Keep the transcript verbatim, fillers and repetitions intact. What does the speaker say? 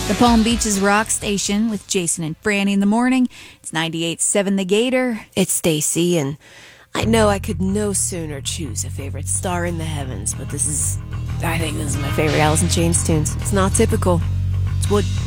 The Palm Beaches Rock Station with Jason and Franny in the morning. It's ninety-eight point seven The Gator. It's Stacy, and I know I could no sooner choose a favorite star in the heavens, but this is, I think this is my favorite Alice in Chains tunes. It's not typical. It's what